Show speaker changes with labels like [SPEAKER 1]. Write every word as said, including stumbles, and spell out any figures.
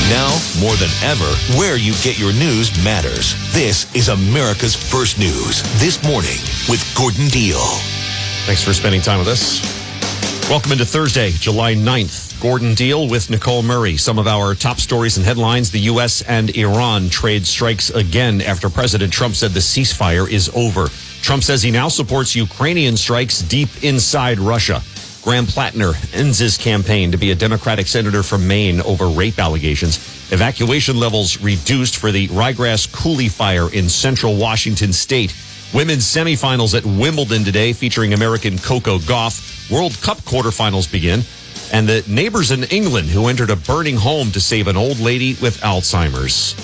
[SPEAKER 1] Now, more than ever, where you get your news matters. This is America's First News. This morning with Gordon Deal.
[SPEAKER 2] Thanks for spending time with us. Welcome into Thursday, July ninth. Gordon Deal with Nicole Murray. Some of our top stories and headlines. The U S and Iran trade strikes again after President Trump said the ceasefire is over. Trump says he now supports Ukrainian strikes deep inside Russia. Graham Plattner ends his campaign to be a Democratic senator from Maine over rape allegations. Evacuation levels reduced for the Ryegrass Coulee fire in central Washington state. Women's semifinals at Wimbledon today featuring American Coco Gauff. World Cup quarterfinals begin. And the neighbors in England who entered a burning home to save an old lady with Alzheimer's.